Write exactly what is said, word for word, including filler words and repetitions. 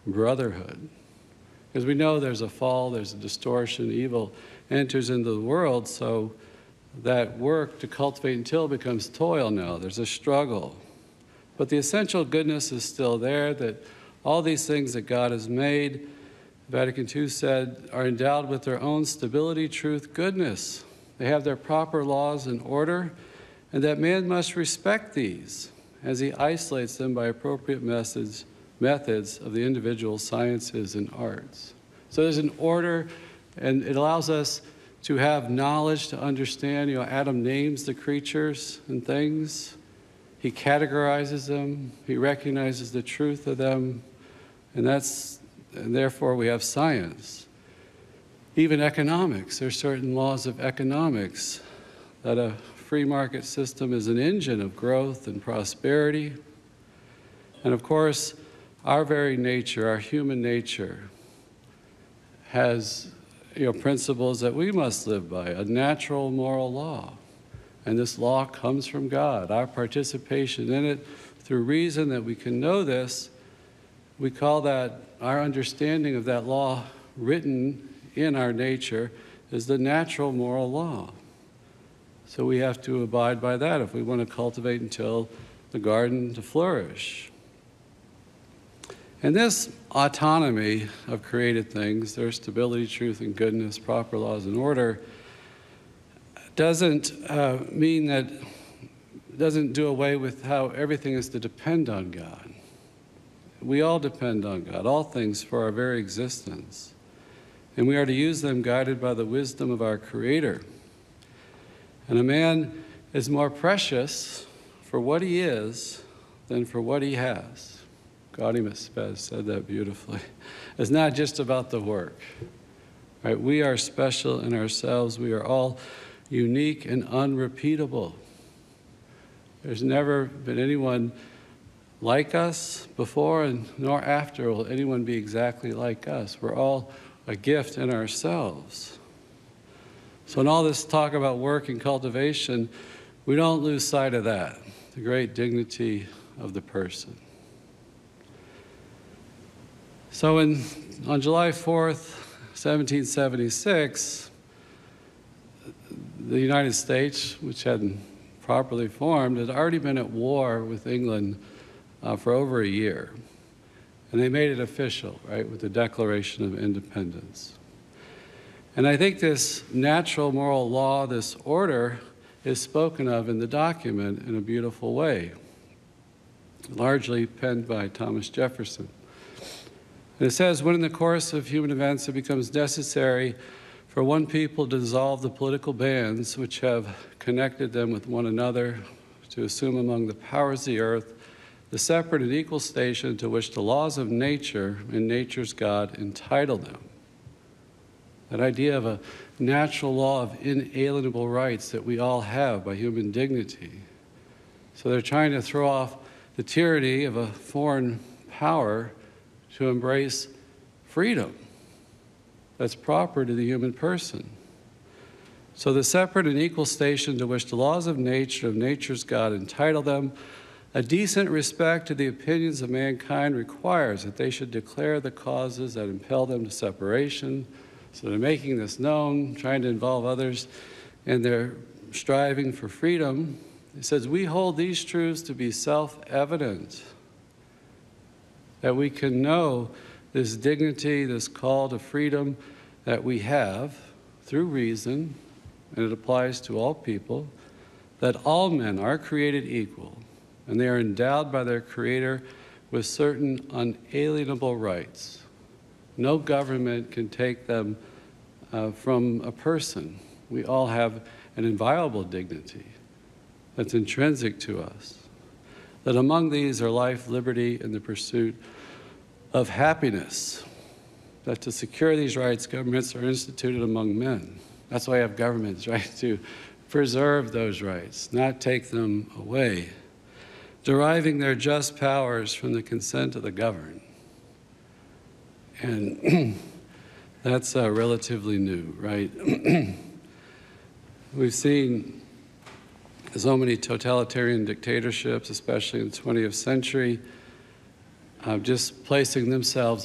brotherhood. Because we know there's a fall, there's a distortion, evil enters into the world, so that work to cultivate and till becomes toil now. There's a struggle. But the essential goodness is still there, that all these things that God has made, Vatican Two said, are endowed with their own stability, truth, goodness. They have their proper laws and order, and that man must respect these as he isolates them by appropriate methods, methods of the individual sciences and arts. So there's an order, and it allows us to have knowledge, to understand. You know, Adam names the creatures and things. He categorizes them. He recognizes the truth of them. And that's, and therefore we have science. Even economics. There are certain laws of economics that a free market system is an engine of growth and prosperity. And of course, our very nature, our human nature, has you know, principles that we must live by, a natural moral law. And this law comes from God. Our participation in it through reason that we can know this, we call that, our understanding of that law written in our nature is the natural moral law. So we have to abide by that if we want to cultivate and till the garden to flourish. And this autonomy of created things, their stability, truth, and goodness, proper laws and order, doesn't uh, mean that, doesn't do away with how everything is to depend on God. We all depend on God, all things for our very existence. And we are to use them guided by the wisdom of our Creator. And a man is more precious for what he is than for what he has. Gaudium et Spes said that beautifully. It's not just about the work. Right? We are special in ourselves. We are all unique and unrepeatable. There's never been anyone like us before, and nor after will anyone be exactly like us. We're all a gift in ourselves. So in all this talk about work and cultivation, we don't lose sight of that, the great dignity of the person. So in, on July fourth, seventeen seventy-six, the United States, which hadn't properly formed, had already been at war with England uh, for over a year. And they made it official, right, with the Declaration of Independence. And I think this natural moral law, this order, is spoken of in the document in a beautiful way, largely penned by Thomas Jefferson. And it says, when in the course of human events it becomes necessary for one people to dissolve the political bands which have connected them with one another, to assume among the powers of the earth the separate and equal station to which the laws of nature and nature's God entitle them. That idea of a natural law of inalienable rights that we all have by human dignity. So they're trying to throw off the tyranny of a foreign power to embrace freedom that's proper to the human person. So the separate and equal station to which the laws of nature, of nature's God, entitle them, a decent respect to the opinions of mankind requires that they should declare the causes that impel them to separation. So they're making this known, trying to involve others, and they're striving for freedom. It says, we hold these truths to be self-evident, that we can know this dignity, this call to freedom that we have through reason, and it applies to all people, that all men are created equal, and they are endowed by their Creator with certain unalienable rights. No government can take them uh, from a person. We all have an inviolable dignity that's intrinsic to us. That among these are life, liberty, and the pursuit of happiness. That to secure these rights, governments are instituted among men. That's why I have governments, right? To preserve those rights, not take them away. Deriving their just powers from the consent of the governed. And that's uh, relatively new, right? We've seen so many totalitarian dictatorships, especially in the twentieth century, uh, just placing themselves